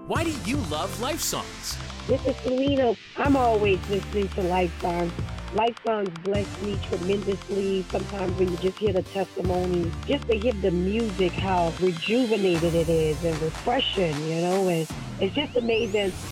Why do you love Life Songs? This is Selena. I'm always listening to Life Songs. Life Songs bless me tremendously. Sometimes when you just hear the testimonies, just to hear the music, how rejuvenated it is and refreshing, and it's just amazing.